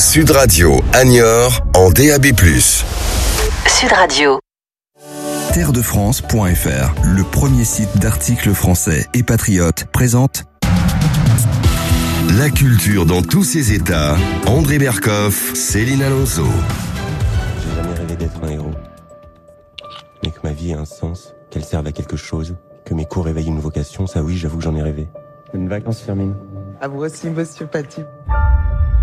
Sud Radio à Niort en DAB+. Sud Radio. Terredefrance.fr, le premier site d'articles français et patriotes, présente La culture dans tous ses états. André Berkoff, Céline Alonso. J'ai jamais rêvé d'être un héros. Mais que ma vie ait un sens, qu'elle serve à quelque chose, que mes cours éveillent une vocation, ça oui, j'avoue que j'en ai rêvé. Bonnes vacances, Firmine. À vous aussi, monsieur Paty.